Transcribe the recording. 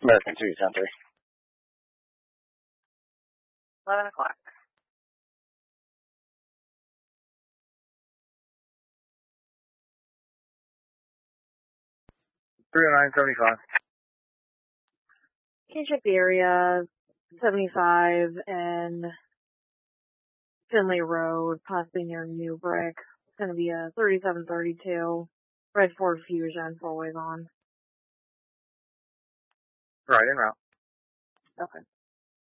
American 210-3. 11 o'clock. $309.75. Can you check the area 75 and Finley Road, possibly near New Brick. It's going to be a 3732 Red Ford Fusion, 4-ways on. Right, en route. Okay.